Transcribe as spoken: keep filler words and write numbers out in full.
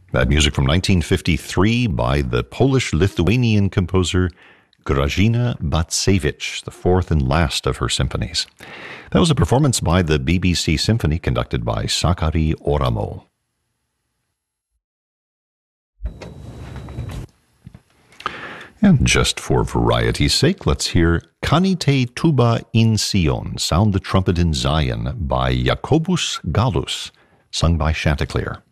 That music from nineteen fifty-three by the Polish-Lithuanian composer Grażyna Bacewicz, the fourth and last of her symphonies. That was a performance by the B B C Symphony conducted by Sakari Oramo. And just for variety's sake, let's hear Kanite Tuba in Sion, Sound the Trumpet in Zion by Jacobus Gallus, sung by Chanticleer.